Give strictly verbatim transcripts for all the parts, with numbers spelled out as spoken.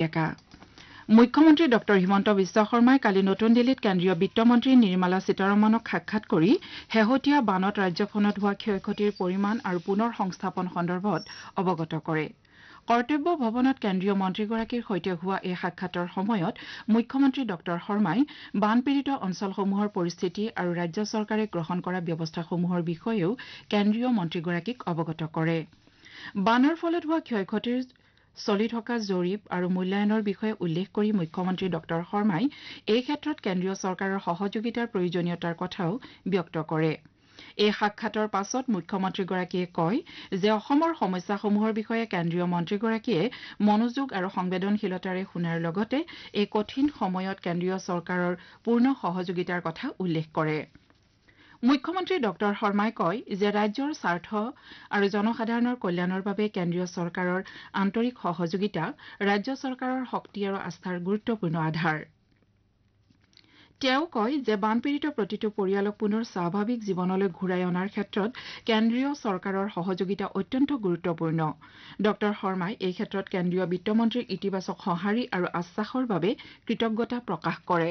ডেকা মুখ্যমন্ত্ৰী ডক্টৰ হিমন্ত বিশ্ব শৰ্মাই কালি নতুন দিল্লীত কেন্দ্ৰীয় বিত্তমন্ত্ৰী নিৰ্মলা সীতাৰমণক সাক্ষাৎ কৰি শেহতীয়া বানত ৰাজ্যখনত হোৱা ক্ষয়ক্ষতিৰ পৰিমাণ আৰু পুনৰ সংস্থাপন সন্দৰ্ভত অৱগত কৰে কৰ্তব্য ভৱনত কেন্দ্ৰীয় মন্ত্ৰীগৰাকীৰ সৈতে হোৱা এই সাক্ষাতৰ সময়ত মুখ্যমন্ত্ৰী ডক্টৰ শৰ্মাই বানপীড়িত অঞ্চলসমূহৰ পৰিস্থিতি আৰু ৰাজ্য চৰকাৰে গ্ৰহণ কৰা ব্যৱস্থাসমূহৰ বিষয়েও কেন্দ্ৰীয় মন্ত্ৰীগৰাকীক অৱগত কৰে বানৰ ফলত হোৱা ক্ষয়ক্ষতিৰ চলি থকা জৰীপ আৰু মূল্যায়নৰ বিষয়ে উল্লেখ কৰি মুখ্যমন্ত্ৰী ডক্টৰ শৰ্মাই এই ক্ষেত্ৰত কেন্দ্ৰীয় চৰকাৰৰ সহযোগিতাৰ প্ৰয়োজনীয়তাৰ কথাও ব্যক্ত কৰে এই সাক্ষাতৰ পাছত মুখ্যমন্ত্ৰীগৰাকীয়ে কয় যে অসমৰ সমস্যাসমূহৰ বিষয়ে কেন্দ্ৰীয় মন্ত্ৰীগৰাকীয়ে মনোযোগ আৰু সংবেদনশীলতাৰে শুনাৰ লগতে এই কঠিন সময়ত কেন্দ্ৰীয় চৰকাৰৰ পূৰ্ণ সহযোগিতাৰ কথা উল্লেখ কৰে মুখ্যমন্ত্ৰী ডক্টৰ শৰ্মাই কয় যে ৰাজ্যৰ স্বাৰ্থ আৰু জনসাধাৰণৰ কল্যাণৰ বাবে কেন্দ্ৰীয় চৰকাৰৰ আন্তৰিক সহযোগিতা ৰাজ্য চৰকাৰৰ শক্তি আৰু আস্থাৰ গুৰুত্বপূৰ্ণ আধাৰ তেওঁ কয় যে বানপীড়িত প্ৰতিটো পৰিয়ালক পুনৰ স্বাভাৱিক জীৱনলৈ ঘূৰাই অনাৰ ক্ষেত্ৰত কেন্দ্ৰীয় চৰকাৰৰ সহযোগিতা অত্যন্ত গুৰুত্বপূৰ্ণ ডক্টৰ শৰ্মাই এই ক্ষেত্ৰত কেন্দ্ৰীয় বিত্তমন্ত্ৰীৰ ইতিবাচক সঁহাৰি আৰু আশ্বাসৰ বাবে কৃতজ্ঞতা প্ৰকাশ কৰে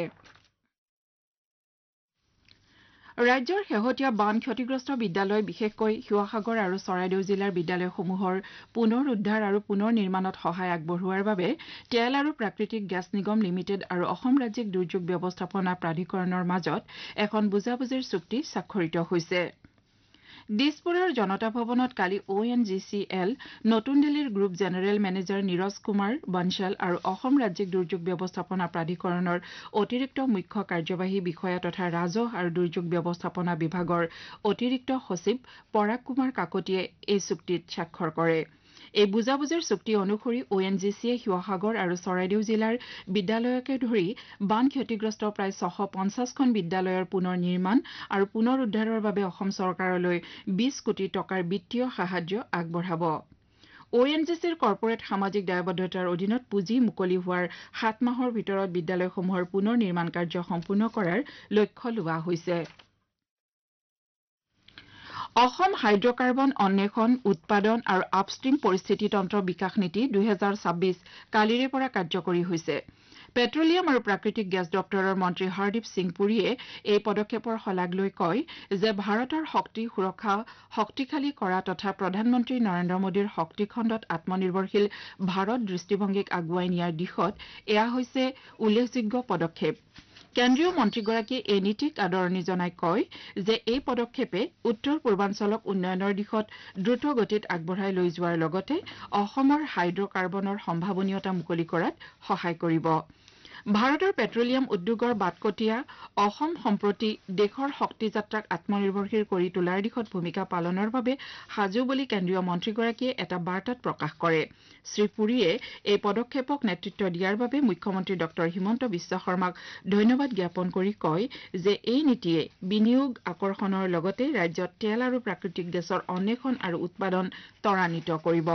ৰাজ্যৰ শেহতীয়া বান ক্ষতিগ্ৰস্ত বিদ্যালয় বিশেষকৈ শিৱসাগৰ আৰু চৰাইদেউ জিলাৰ বিদ্যালয়সমূহৰ পুনৰ উদ্ধাৰ আৰু পুনৰ নিৰ্মাণত সহায় আগবঢ়োৱাৰ বাবে তেল আৰু প্ৰাকৃতিক গেছ নিগম লিমিটেড আৰু অসম ৰাজ্যিক দুৰ্যোগ ব্যৱস্থাপনা প্ৰাধিকৰণৰ মাজত এখন বুজাবুজিৰ চুক্তি স্বাক্ষৰিত হৈছে দিছপুৰৰ জনতা ভৱনত কালি অ' এন জি চি এল নতুন দিল্লীৰ group general manager Neeraj Kumar Bansal আৰু অসম ৰাজ্যিক দুৰ্যোগ ব্যৱস্থাপনা প্ৰাধিকৰণৰ অতিৰিক্ত মুখ্য কাৰ্যবাহী বিষয়া তথা ৰাজহ আৰু দুৰ্যোগ ব্যৱস্থাপনা বিভাগৰ অতিৰিক্ত সচিব পৰাগ কুমাৰ কাকতিয়ে এই চুক্তিত স্বাক্ষৰ কৰে এই বুজাবুজিৰ চুক্তি অনুসৰি অ' এন জি চিয়ে শিৱসাগৰ আৰু চৰাইদেউ জিলাৰ বিদ্যালয়কে ধৰি বান ক্ষতিগ্ৰস্ত প্ৰায় ছশ পঞ্চাছখন বিদ্যালয়ৰ পুনৰ নিৰ্মাণ আৰু পুনৰ উদ্ধাৰৰ বাবে অসম চৰকাৰলৈ বিশ কোটি টকাৰ বিত্তীয় সাহায্য আগবঢ়াব অ' এন জি চিৰ কৰ্পৰেট সামাজিক দায়বদ্ধতাৰ অধীনত পুঁজি মুকলি হোৱাৰ সাত মাহৰ ভিতৰত বিদ্যালয়সমূহৰ পুনৰ নিৰ্মাণ কাৰ্য সম্পূৰ্ণ কৰাৰ লক্ষ্য লোৱা হৈছে অসম হাইড্ৰকাৰ্বন অন্বেষণ উৎপাদন আৰু আপষ্ট্ৰীম পৰিস্থিতিতন্ত্ৰ বিকাশ নীতি দুহেজাৰ ছাব্বিছ কালিৰে পৰা কাৰ্যকৰী হৈছে পেট্ৰলিয়াম আৰু প্ৰাকৃতিক গেছ দপ্তৰৰ মন্ত্ৰী হৰদীপ সিং পুৰীয়ে এই পদক্ষেপৰ শলাগ লৈ কয় যে ভাৰতৰ শক্তি সুৰক্ষা শক্তিশালী কৰা তথা প্ৰধানমন্ত্ৰী নৰেন্দ্ৰ মোদীৰ শক্তি খণ্ডত আত্মনিৰ্ভৰশীল ভাৰত দৃষ্টিভংগীক আগুৱাই নিয়াৰ দিশত এয়া হৈছে উল্লেখযোগ্য পদক্ষেপ কেন্দ্ৰীয় মন্ত্ৰীগৰাকীয়ে এই নীতিক আদৰণি জনাই কয় যে এই পদক্ষেপে উত্তৰ পূৰ্বাঞ্চলক উন্নয়নৰ দিশত দ্ৰুত গতিত আগবঢ়াই লৈ যোৱাৰ লগতে অসমৰ হাইড্ৰকাৰ্বনৰ সম্ভাৱনীয়তা মুকলি কৰাত সহায় কৰিব ভাৰতৰ পেট্ৰলিয়াম উদ্যোগৰ বাটকটীয়া অসম সম্প্ৰতি দেশৰ শক্তি যাত্ৰাক আত্মনিৰ্ভৰশীল কৰি তোলাৰ দিশত ভূমিকা পালনৰ বাবে সাজু বুলি কেন্দ্ৰীয় মন্ত্ৰীগৰাকীয়ে এটা বাৰ্তাত প্ৰকাশ কৰে শ্ৰীপুৰীয়ে এই পদক্ষেপক নেতৃত্ব দিয়াৰ বাবে মুখ্যমন্ত্ৰী ডক্টৰ হিমন্ত বিশ্ব শৰ্মাক ধন্যবাদ জ্ঞাপন কৰি কয় যে এই নীতিয়ে বিনিয়োগ আকৰ্ষণৰ লগতে ৰাজ্যত তেল আৰু প্ৰাকৃতিক গেছৰ অন্বেষণ আৰু উৎপাদন ত্বৰান্বিত কৰিব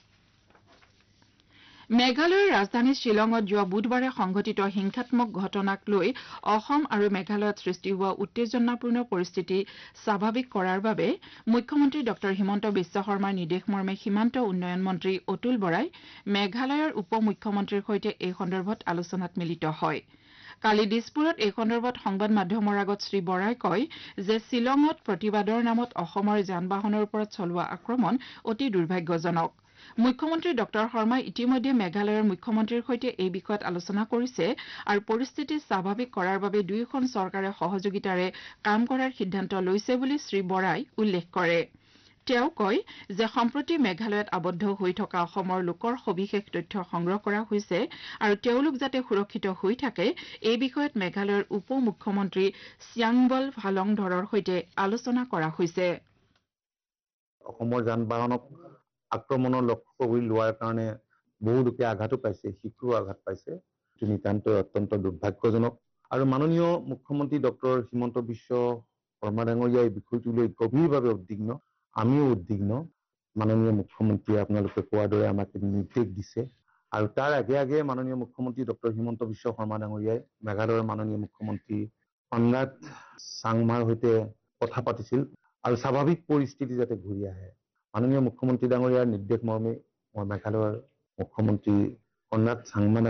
মেঘালয়ৰ ৰাজধানী শ্বিলঙত যোৱা বুধবাৰে সংঘটিত হিংসাত্মক ঘটনাক লৈ অসম আৰু মেঘালয়ত সৃষ্টি হোৱা উত্তেজনাপূৰ্ণ পৰিস্থিতি স্বাভাৱিক কৰাৰ বাবে মুখ্যমন্ত্ৰী ডক্টৰ হিমন্ত বিশ্ব শৰ্মাৰ নিৰ্দেশ মৰ্মে সীমান্ত উন্নয়ন মন্ত্ৰী অতুল বৰাই মেঘালয়ৰ উপ মুখ্যমন্ত্ৰীৰ সৈতে এই সন্দৰ্ভত আলোচনাত মিলিত হয় কালি দিছপুৰত এই সন্দৰ্ভত সংবাদ মাধ্যমৰ আগত শ্ৰী বৰাই কয় যে শ্বিলঙত প্ৰতিবাদৰ নামত অসমৰ যান বাহনৰ ওপৰত চলোৱা আক্ৰমণ অতি দুৰ্ভাগ্যজনক মুখ্যমন্ত্ৰী ডক্টৰ শৰ্মাই ইতিমধ্যে মেঘালয়ৰ মুখ্যমন্ত্ৰীৰ সৈতে এই বিষয়ত আলোচনা কৰিছে আৰু পৰিস্থিতি স্বাভাৱিক কৰাৰ বাবে দুয়োখন চৰকাৰে সহযোগিতাৰে কাম কৰাৰ সিদ্ধান্ত লৈছে বুলি শ্ৰী বৰাই উল্লেখ কৰে তেওঁ কয় যে সম্প্ৰতি মেঘালয়ত আবদ্ধ হৈ থকা অসমৰ লোকৰ সবিশেষ তথ্য সংগ্ৰহ কৰা হৈছে আৰু তেওঁলোক যাতে সুৰক্ষিত হৈ থাকে এই বিষয়ত মেঘালয়ৰ উপ মুখ্যমন্ত্ৰী চিয়াংবল ভালংধৰৰ সৈতে আলোচনা কৰা হৈছে অসমৰ যান বাহনক আক্ৰমণৰ লক্ষ্য কৰি লোৱাৰ কাৰণে বহু লোকে আঘাতো পাইছে শিশুও আঘাত পাইছে এইটো নিতান্ত অত্যন্ত দুৰ্ভাগ্যজনক আৰু মাননীয় মুখ্যমন্ত্ৰী ডক্টৰ হিমন্ত বিশ্ব শৰ্মা ডাঙৰীয়া এই বিষয়টো লৈ গভীৰভাৱে উদ্বিগ্ন আমিও উদ্বিগ্ন মাননীয় মুখ্যমন্ত্ৰীয়ে আপোনালোকে কোৱাৰ দৰে আমাক নিৰ্দেশ দিছে আৰু তাৰ আগে আগে মাননীয় মুখ্যমন্ত্ৰী ডক্টৰ হিমন্ত বিশ্ব শৰ্মা ডাঙৰীয়াই মেঘালয়ৰ মাননীয় মুখ্যমন্ত্ৰী কনৰাড চাংমাৰ সৈতে কথা পাতিছিল আৰু স্বাভাৱিক পৰিস্থিতি যাতে ঘূৰি আহে মাননীয় মুখ্যমন্ত্ৰী ডাঙৰীয়াৰ নিৰ্দেশ মৰ্মে মই মেঘালয়ৰ মুখ্যমন্ত্ৰী কনৰাড চাংমা